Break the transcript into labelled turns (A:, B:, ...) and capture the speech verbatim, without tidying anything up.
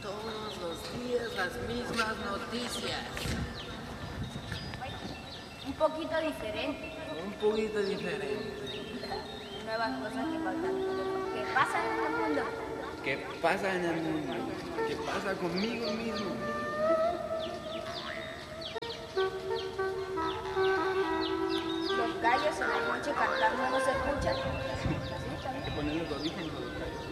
A: Todos los días las mismas noticias.
B: Un poquito diferente.
A: Un poquito diferente.
B: Nuevas cosas que pasan, que pasan en el mundo.
A: ¿Qué pasa en el mundo? ¿Qué pasa conmigo mismo?
B: Los gallos en la noche cantando no se escuchan.
A: Hay que poner los audífonos a los gallos.